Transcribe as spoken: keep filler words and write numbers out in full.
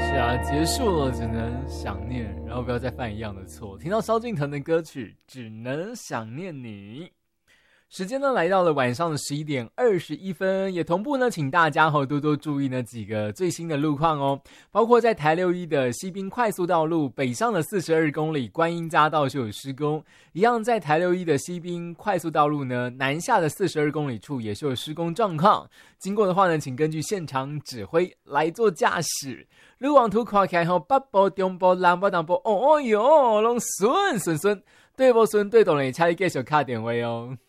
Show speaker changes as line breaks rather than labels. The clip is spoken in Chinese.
是啊，结束了只能想念，然后不要再犯一样的错。听到萧敬腾的歌曲，只能想念你。时间呢来到了晚上的十一点二十一分，也同步呢，请大家哈多多注意呢几个最新的路况哦，包括在台六一的西滨快速道路北上的四十二公里观音匝道就有施工，一样在台六一的西滨快速道路呢南下的四十二公里处也是有施工状况，经过的话呢，请根据现场指挥来做驾驶。路网图看起来后，北部、中部、南部、南部，哦哦哟，拢顺顺顺，对不顺对懂了，请你继续打电话哦。